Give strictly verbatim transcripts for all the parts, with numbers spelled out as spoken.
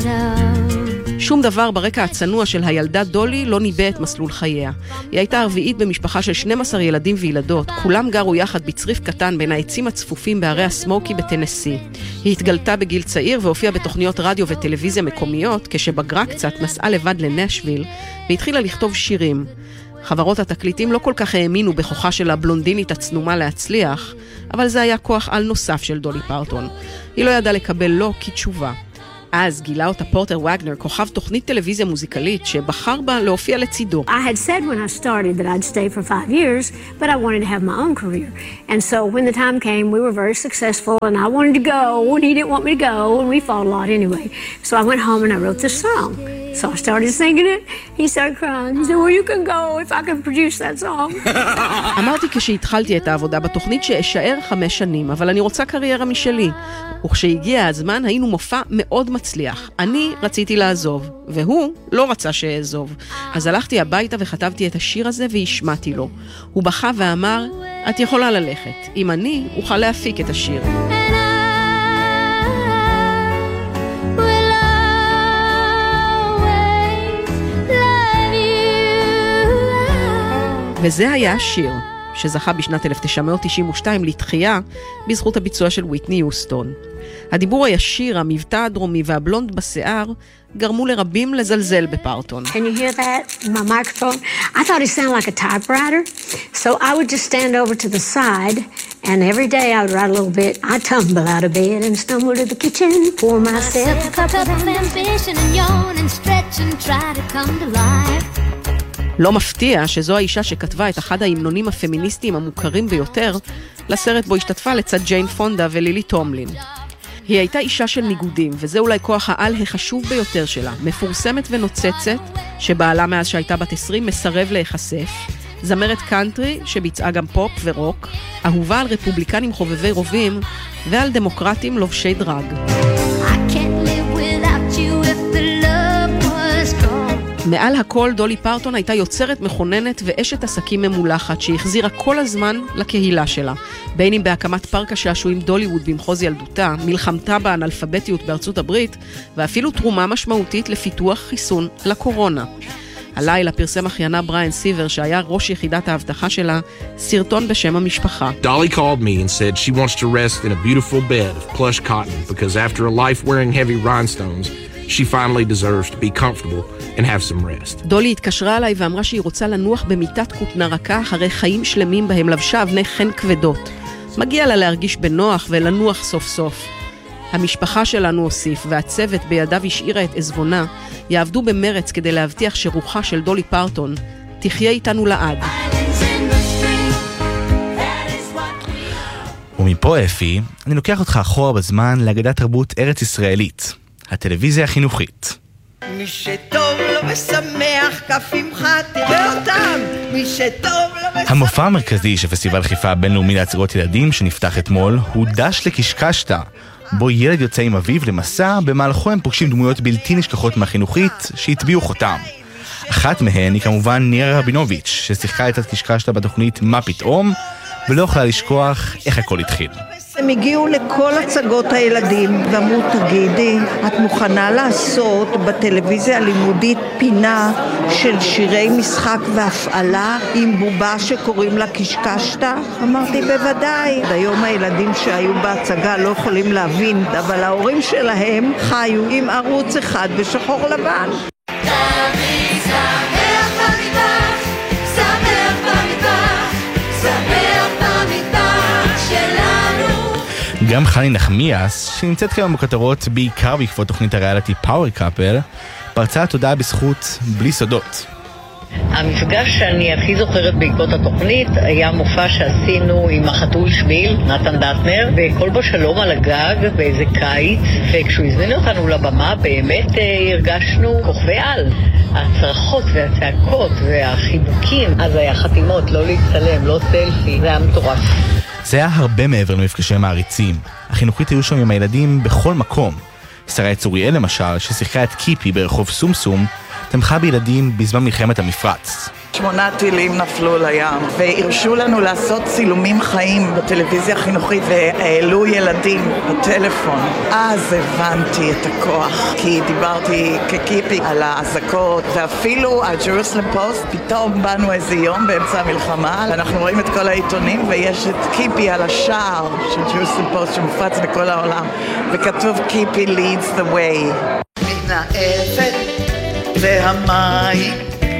שום דבר ברקע הצנוע של הילדה דולי לא ניבא את מסלול חייה. היא הייתה הרביעית במשפחה של שנים עשר ילדים וילדות. כולם גרו יחד בצריף קטן בין העצים הצפופים בערי הסמוקי בטנסי. היא התגלתה בגיל צעיר והופיעה בתוכניות רדיו וטלוויזיה מקומיות, כשבגרה קצת נסעה לבד לנשוויל והתחילה לכתוב שירים. חברות התקליטים לא כל כך האמינו בכוחה של הבלונדינית הצנומה להצליח, אבל זה היה כוח על נוסף של דולי פרטון. היא לא ידעה לקבל לא כתשובה. אז גילה אותה פורטר וגנר, כוכב תוכנית טלוויזיה מוזיקלית, שבחר בה להופיע לצידו. I had said when I started that I'd stay for five years, but I wanted to have my own career. And so when the time came, we were very successful, and I wanted to go, and he didn't want me to go, and we fought a lot anyway. So I went home and I wrote this song. So I started singing it. He started crying. He said, well, you can go if I can produce that song. אמרתי כשהתחלתי את העבודה בתוכנית שאשאר חמש שנים, אבל אני רוצה קריירה משלי. וכשהגיע הזמן היינו מופע מאוד מצליח. אני רציתי לעזוב, והוא לא רצה שאעזוב. אז הלכתי הביתה וכתבתי את השיר הזה והשמעתי לו. הוא בכה ואמר, את יכולה ללכת. אם אני אוכל להפיק את השיר. וזה היה השיר שזכה בשנת אלף תשע מאות תשעים ושתיים לתחייה בזכות הביצוע של וויטני יוסטון. הדיבור הישיר, המבטא הדרומי והבלונד בשיער גרמו לרבים לזלזל בפרטון. Can you hear that? My microphone. I thought it sounded like a typewriter. So I would just stand over to the side and every day I would write a little bit. I tumble out of bed and stumble to the kitchen, pour myself a cup of ambition and yawn and stretch and try to come to life. לא מפתיע שזו האישה שכתבה את אחד ההמנונים הפמיניסטיים המוכרים ביותר לסרט בו השתתפה לצד ג'יין פונדה ולילי טומלין. היא הייתה אישה של ניגודים, וזה אולי כוח העל החשוב ביותר שלה, מפורסמת ונוצצת, שבעלה מאז שהייתה בת עשרים מסרב להיחשף, זמרת קאנטרי שביצעה גם פופ ורוק, אהובה על רפובליקנים חובבי רובים ועל דמוקרטים לובשי דרג. מעל הכל דולי פרטון הייתה יוצרת מכוננת ואשת עסקים ממולחת שהחזירה כל הזמן לקהילה שלה. בין אם בהקמת פארק השעשועים דוליווד במחוז ילדותה, מלחמתה באנאלפביתיות בארצות הברית, ואפילו תרומה משמעותית לפיתוח חיסון לקורונה. הלילה פרסם אחיינה בריין סיבר, שהיה ראש יחידת האבטחה שלה, סרטון בשם המשפחה. Dolly called me and said she wants to rest in a beautiful bed of plush cotton because after a life wearing heavy rhinestones, she finally deserves to be comfortable and have some rest. דולי התקשרה אליי ואמרה שהיא רוצה לנוח במיטת כותנה רכה אחרי חיים שלמים בהם לבשה אבני חן כבדות. מגיע לה להרגיש בנוח ולנוח סוף סוף. המשפחה שלנו הוסיף והצוות בידיו השאירה את עזבונה, יעבדו במרץ כדי להבטיח שרוחה של דולי פרטון תחיה איתנו לעד. ומפה אפי, אני לוקח אותך אחורה בזמן לאגדת תרבות ארץ ישראלית, הטלוויזיה החינוכית. מי שטוב לו ושמח כפימך תראה אותם, מי שטוב לו ושמח. המופע המרכזי של פסטיבל חיפה הבינלאומי להצגות ילדים שנפתח אתמול הוא דש לקשקשתא, בו ילד יוצא עם אביו למסע, במהלכו הם פוגשים דמויות בלתי נשכחות מהחינוכית שהטביעו חותם. אחת מהן היא כמובן נירה רבינוביץ', ששיחקה את הקשקשתא בתוכנית מה פתאום, ולא יכולה לשכוח איך הכל התחיל. הם הגיעו לכל הצגות הילדים ואמרו, תגידי, את מוכנה לעשות בטלוויזיה הלימודית פינה של שירי משחק והפעלה עם בובה שקוראים לה קשקשתא? אמרתי, בוודאי. היום הילדים שהיו בהצגה לא יכולים להבין, אבל ההורים שלהם חיו עם ערוץ אחד בשחור לבן. גם חני נחמיאס, שנמצאת כיום בכותרות בעיקר בעקבות תוכנית הריאליטי פאוור קאפל, פרצה תודה בזכות בלי סודות. המפגש שאני הכי זוכרת בעקבות התוכנית היה מופע שעשינו עם החתול שביל, נתן דטנר, וכל בו שלום על הגג באיזה קיץ, וכשהוא הזמין אותנו לבמה באמת הרגשנו כוכבי על. הצרחות והצעקות והחיבוקים, אז היה חתימות, לא להצטלם, לא סלפי, זה היה מטורף. זה היה הרבה מעבר למפגשי מעריצים. החינוכית היו שם עם הילדים בכל מקום. שרה צוריאל למשל, ששיחקה את קיפי ברחוב סומסום, תמכה בילדים בזמן מלחמת המפרץ. שמונה טילים נפלו לים, והרשו לנו לעשות צילומים חיים בטלוויזיה החינוכית, והעלו ילדים בטלפון. אז הבנתי את הכוח, כי דיברתי כקיפי על העזקות, ואפילו הג'רוסלם פוסט, פתאום באנו איזה יום באמצע המלחמה, ואנחנו רואים את כל העיתונים, ויש את קיפי על השער של ג'רוסלם פוסט שמופץ בכל העולם, וכתוב קיפי leads the way. מן האבן והמים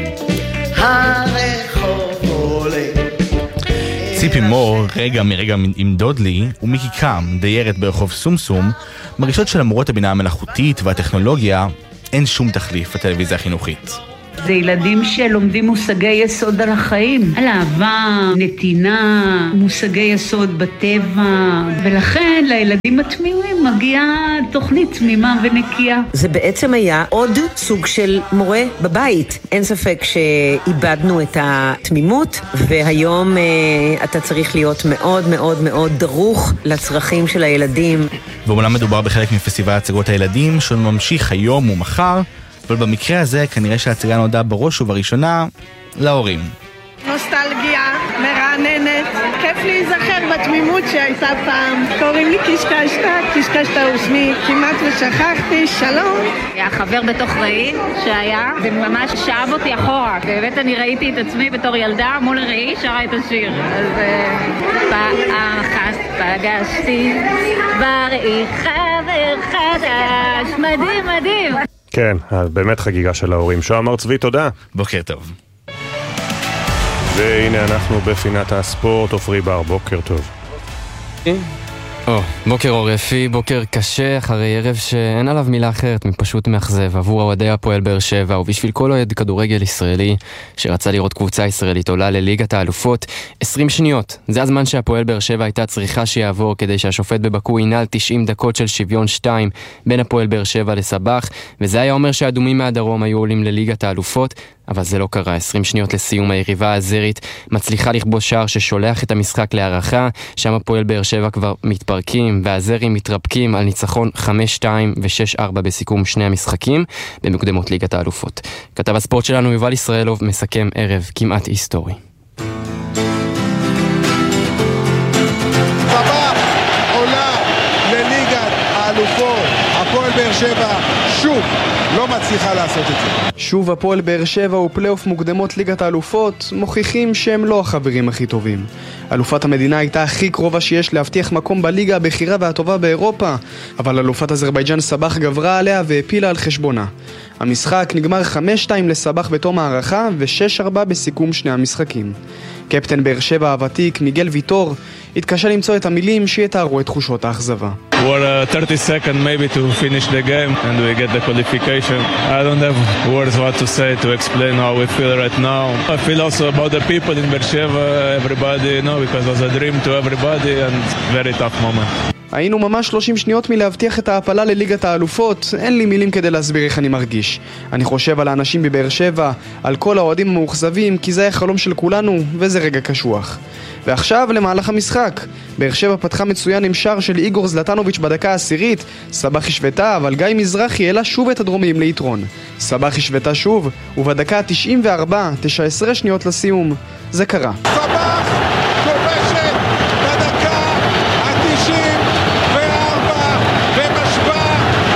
הרחוב עולה. ציפי מור, רגע מרגע עם דודלי, ומיקי קאם, דיירת ברחוב סומסום, מרגישות שלמרות הבינה המלאכותית והטכנולוגיה, אין שום תחליף לטלוויזיה החינוכית. זה ילדים שלומדים מושגי יסוד על החיים, על אהבה, נתינה, מושגי יסוד בטבע, ולכן לילדים התמימים מגיעה תוכנית תמימה ונקייה. זה בעצם היה עוד סוג של מורה בבית. אין ספק שאיבדנו את התמימות, והיום אה, אתה צריך להיות מאוד מאוד מאוד דרוך לצרכים של הילדים. ואומנם מדובר בחלק מפסטיבל הצגות הילדים, שממשיך היום ומחר, אבל במקרה הזה כנראה שההצגה נועדה בראש ובראשונה להורים. נוסטלגיה, מרעננת, כיף להיזכר בתמימות שהייתה פעם. קוראים לי קישקשתה, קישקשתה הוא שמי, כמעט ושכחתי, שלום. היה חבר בתוך ראי שהיה, וממש שאב אותי אחורה. באמת אני ראיתי את עצמי בתור ילדה מול ראי שרה את השיר. אז פעם אחת פגשתי בראי חבר חדש, מדהים מדהים. כן, באמת חגיגה של ההורים. שואה מר צבי, תודה. בוקר טוב. והנה אנחנו בפינת הספורט, עופרי בר, בוקר טוב. או, בוקר עורפי, בוקר קשה, אחרי ערב שאין עליו מילה אחרת מפשוט מאכזב עבור אוהדי הפועל באר שבע, ובשביל כל אוהד כדורגל ישראלי שרצה לראות קבוצה ישראלית עולה לליגת האלופות. עשרים שניות, זה הזמן שהפועל באר שבע הייתה צריכה שיעבור כדי שהשופט בבקו ינהל תשעים דקות של שוויון שתיים בין הפועל באר שבע לסבח, וזה היה אומר שהאדומים מהדרום היו עולים לליגת האלופות, אבל זה לא קרה. עשרים שניות לסיום, היריבה האזרית מצליחה לכבוש שער ששולח את המשחק להערכה, שם הפועל באר שבע כבר מתפרקים והאזרים מתרפקים על ניצחון חמש שתיים ו-שש ארבע בסיכום שני המשחקים במקדמות ליגת האלופות. כתב הספורט שלנו יובל ישראלוב מסכם ערב כמעט היסטורי. סבח עולה לליגת האלופות. הפועל באר שבע שוב לא מצליחה לעשות את זה. שוב הפועל באר שבע ופלייאוף מוקדמות ליגת האלופות מוכיחים שהם לא החברים הכי טובים. אלופת המדינה הייתה הכי קרובה שיש להבטיח מקום בליגה הבכירה והטובה באירופה, אבל אלופת אזרבייג'אן סבח גברה עליה והפילה על חשבונה. המשחק נגמר חמש שתיים לסבח בתום הערכה ו-שש ארבע בסיכום שני המשחקים. קפטן באר שבע הוותיק מיגל ויטור התקשה למצוא את המילים שיתארו את תחושות האכזבה. We're uh, thirty seconds maybe to finish the game and we get the qualification. I don't have words what to say to explain how we feel right now. I feel also about the people in Beer Sheva, everybody, you know, because it was a dream to everybody and very tough moment. היינו ממש שלושים שניות מלהבטיח את ההפלה לליגת האלופות. אין לי מילים כדי להסביר איך אני מרגיש. אני חושב על האנשים בבאר שבע, על כל האוהדים המאוכזבים, כי זה היה חלום של כולנו, וזה רגע קשוח. ועכשיו למהלך המשחק. באר שבע פתחה מצוין עם שער של איגור זלטנוביץ' בדקה העשירית. סבח השוותה, אבל גיא מזרחי העלה שוב את הדרומיים ליתרון. סבח השוותה שוב, ובדקה ה-תשעים וארבע, תשע עשרה שניות לסיום, זה קרה. סבח כובשת בדקה ה-תשעים וארבע ומשווה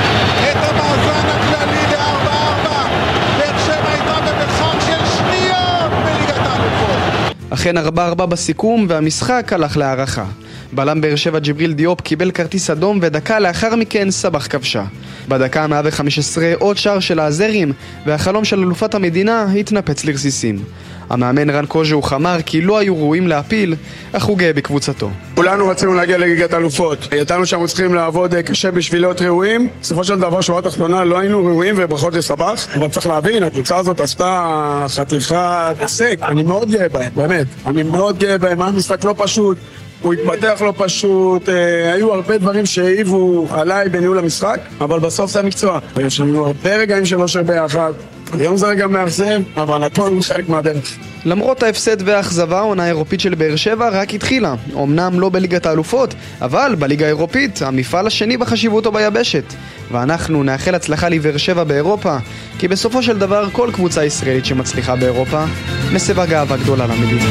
את המאזן הכללי ל-ארבע ארבע. באר שבע הייתה במרחק של שניות בליגת האלופות. אכן ארבע ארבע בסיכום והמשחק הלך להערכה. בלם באר שבע ג'יבריל דיופ קיבל כרטיס אדום ודקה לאחר מכן סבח כבשה. בדקה ה-מאה וחמש עשרה עוד שער של האזרים והחלום של אלופת המדינה התנפץ לרסיסים. המאמן רן קוז'ו חמר כי לא היו ראויים להפיל, אך הוא גאה בקבוצתו. כולנו רצינו להגיע לליגת האלופות. ידענו שאנחנו צריכים לעבוד קשה בשביל להיות ראויים. בסופו של דבר שורה תחתונה לא היינו ראויים וברכות לסבח. אבל צריך להבין, הקבוצה הזאת עשתה חתיכת הישג. אני מאוד גאה בהם, באמת. אני מאוד גאה בהם, היה משחק לא פשוט. הוא התפתח לא פשוט, אה, היו הרבה דברים שהעיבו עליי בניהול המשחק, אבל בסוף זה המקצוע. יש לנו הרבה רגעים של אושר ביחד, היום זה רגע מאכזב, אבל הכל הוא חלק מהדרך. למרות ההפסד והאכזבה, העונה האירופית של באר שבע רק התחילה. אמנם לא בליגת האלופות, אבל בליגה האירופית, המפעל השני בחשיבותו ביבשת. ואנחנו נאחל הצלחה לבאר שבע באירופה, כי בסופו של דבר כל קבוצה ישראלית שמצליחה באירופה מסבה גאווה גדולה למדינה.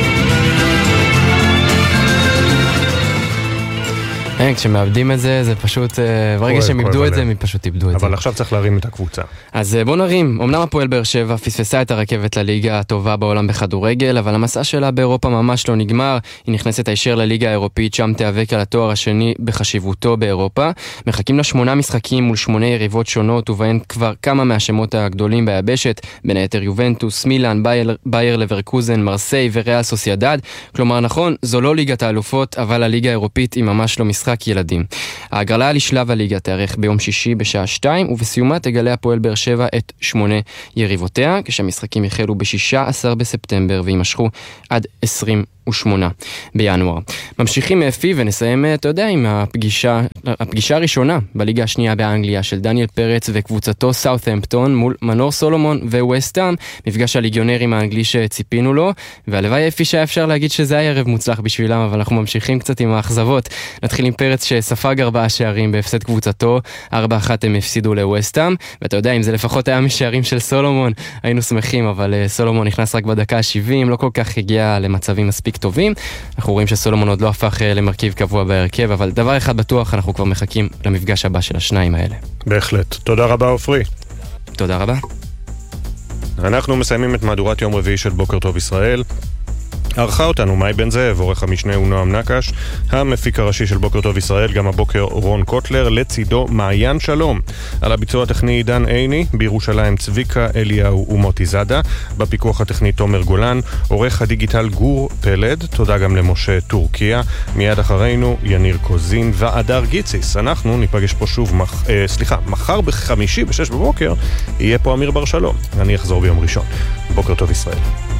כן, כשמאבדים את זה, זה פשוט, ברגע שהם איבדו את זה, הם פשוט איבדו את זה. אבל עכשיו צריך להרים את הקבוצה. אז בוא נרים. אמנם הפועל באר שבע פספסה את הרכבת לליגה הטובה בעולם בכדורגל, אבל המסע שלה באירופה ממש לא נגמר. היא נכנסת הישר לליגה האירופית, שם תיאבק על התואר השני בחשיבותו באירופה. מחכים לה שמונה משחקים מול שמונה יריבות שונות, ובהן כבר כמה מהשמות הגדולים ביבשת, בין היתר יובנטוס, מילאן, בייר, בייר לברקוזן, מרסיי וריאל סוסיידד. כלומר, נכון, זו לא ליגת האלופות, אבל הליגה האירופית היא ממש לא משחק ילדים. ההגרלה לשלב הליגה תארך ביום שישי בשעה שתיים, ובסיומה תגלה הפועל באר שבע את שמונה יריבותיה, כשהמשחקים יחלו ב-שישה עשר בספטמבר וימשכו עד עשרים ושמונה בינואר. ממשיכים מאפי ונסיים, אתה יודע, עם הפגישה, הפגישה הראשונה בליגה השנייה באנגליה של דניאל פרץ וקבוצתו סאות'המפטון מול מנור סולומון וווסט-האם, מפגש הליגיונרים האנגלי שציפינו לו, והלוואי אפי שהיה אפשר להגיד שזה היה ערב מוצלח בשבילם, אבל אנחנו ממשיכים קצת עם האכזבות. נתחיל עם פרץ שספג ארבעה שערים בהפסד קבוצתו, ארבע אחת הם הפסידו לווסט-האם, ואתה יודע, אם זה לפחות היה משערים של סולומון, היינו שמחים, אבל סולומון נכנס רק בדקה ה-שבעים, לא כל כך הגיע למצבים מספיק טובים. אנחנו רואים שסולומון עוד לא הפך למרכיב קבוע בהרכב, אבל דבר אחד בטוח, אנחנו כבר מחכים למפגש הבא של השניים האלה. בהחלט. תודה רבה, אופרי. תודה רבה. אנחנו מסיימים את מהדורת יום רביעי של בוקר טוב ישראל. ערכה אותנו מאי בן זאב, עורך המשנה הוא נועם נקש, המפיק הראשי של בוקר טוב ישראל, גם הבוקר רון קוטלר, לצידו מעיין שלום. על הביצוע הטכני דן עיני, בירושלים צביקה אליהו ומוטי זדה, בפיקוח הטכני תומר גולן, עורך הדיגיטל גור פלד, תודה גם למשה טורקיה, מיד אחרינו יניר קוזין ואדר גיציס. אנחנו ניפגש פה שוב, מח... אה, סליחה, מחר בחמישי בשש בבוקר, יהיה פה אמיר בר שלום. אני אחזור ביום ראשון. בוקר טוב ישראל.